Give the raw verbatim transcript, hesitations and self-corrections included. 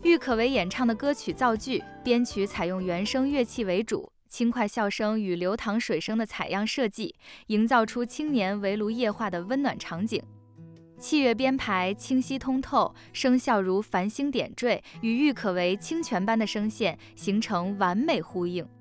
郁可唯演唱的歌曲造句、编曲采用原声乐器为主，轻快笑声与流淌水声的采样设计，营造出青年围炉夜话的温暖场景。器乐编排清晰通透，声效如繁星点缀，与郁可唯清泉般的声线形成完美呼应。